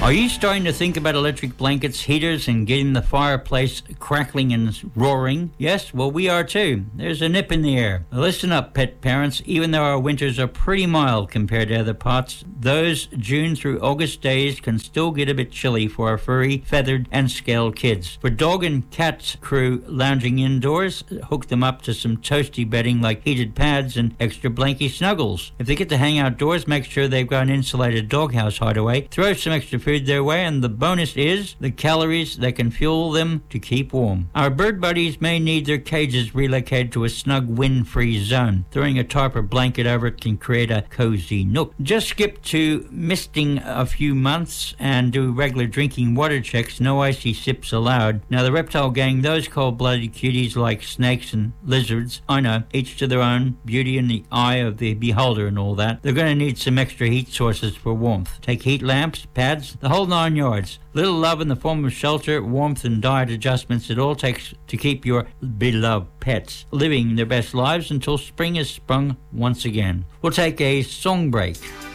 Are you starting to think about electric blankets, heaters, and getting the fireplace crackling and roaring? Yes, well, we are too. There's a nip in the air. Listen up, pet parents. Even though our winters are pretty mild compared to other parts, those June through August days can still get a bit chilly for our furry, feathered, and scaled kids. For dog and cat crew lounging indoors, hook them up to some toasty bedding like heated pads and extra blanky snuggles. If they get to hang outdoors, make sure they've got an insulated doghouse hideaway. Throw some extra food their way, and the bonus is the calories that can fuel them to keep warm. Our bird buddies may need their cages relocated to a snug wind-free zone. Throwing a tarp or blanket over it can create a cozy nook. Just skip to misting a few months and do regular drinking water checks. No icy sips allowed. Now the reptile gang, those cold-blooded cuties like snakes and lizards, I know, each to their own, beauty in the eye of the beholder and all that. They're going to need some extra heat sources for warmth. Take heat lamps, pads, the whole 9 yards. Little love in the form of shelter, warmth, and diet adjustments it all takes to keep your beloved pets living their best lives until spring has sprung once again. We'll take a song break.